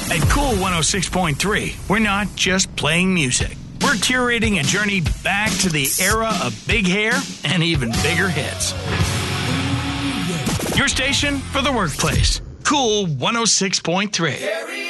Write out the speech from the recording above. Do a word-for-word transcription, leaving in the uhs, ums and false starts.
At Cool one oh six point three, we're not just playing music. We're curating a journey back to the era of big hair and even bigger hits. Your station for the workplace. Cool one oh six point three.